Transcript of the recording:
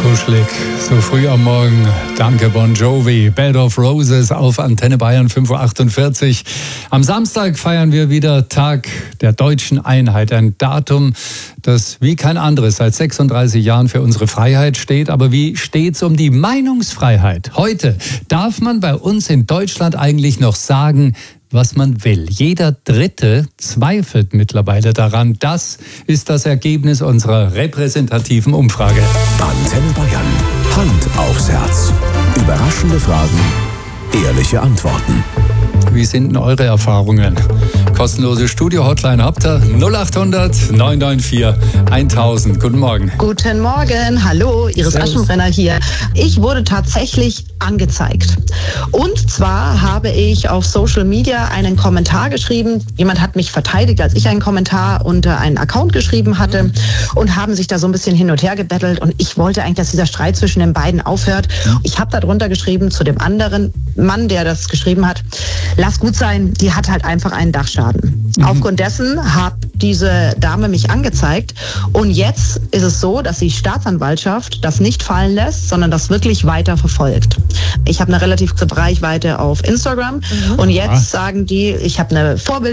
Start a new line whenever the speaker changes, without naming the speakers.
kuschelig. So früh am Morgen. Danke Bon Jovi. Bed of Roses auf Antenne Bayern 5.48 Uhr. Am Samstag feiern wir wieder Tag der deutschen Einheit. Ein Datum, das wie kein anderes seit 36 Jahren für unsere Freiheit steht. Aber wie steht's um die Meinungsfreiheit? Heute darf man bei uns in Deutschland eigentlich noch sagen, was man will. Jeder Dritte zweifelt mittlerweile daran. Das ist das Ergebnis unserer repräsentativen Umfrage.
Antenne Bayern. Hand aufs Herz. Überraschende Fragen, ehrliche Antworten.
Wie sind denn eure Erfahrungen? Kostenlose Studio-Hotline habt ihr 0800 994 1000. Guten Morgen.
Guten Morgen, hallo, Iris Aschenbrenner hier. Ich wurde tatsächlich angezeigt. Und zwar habe ich auf Social Media einen Kommentar geschrieben. Jemand hat mich verteidigt, als ich einen Kommentar unter einen Account geschrieben hatte und haben sich da so ein bisschen hin und her gebettelt. Und ich wollte eigentlich, dass dieser Streit zwischen den beiden aufhört. Ich habe da drunter geschrieben zu dem anderen Mann, der das geschrieben hat, lass gut sein, die hat halt einfach einen Dachschaden. Aufgrund dessen hat diese Dame mich angezeigt. Und jetzt ist es so, dass die Staatsanwaltschaft das nicht fallen lässt, sondern das wirklich weiter verfolgt. Ich habe eine relativ große Reichweite auf Instagram und jetzt sagen die, ich habe eine